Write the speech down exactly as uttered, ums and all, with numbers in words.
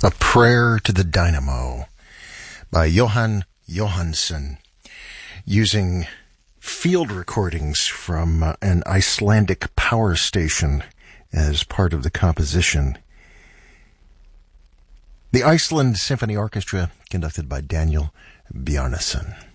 A Prayer to the Dynamo by Johan Johansson, using field recordings from uh, an Icelandic power station as part of the composition. The Iceland Symphony Orchestra, conducted by Daniel Bjarnason.